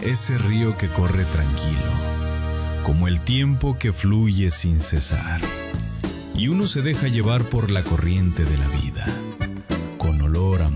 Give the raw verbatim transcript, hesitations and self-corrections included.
ese río que corre tranquilo, como el tiempo que fluye sin cesar, y uno se deja llevar por la corriente de la vida, con olor a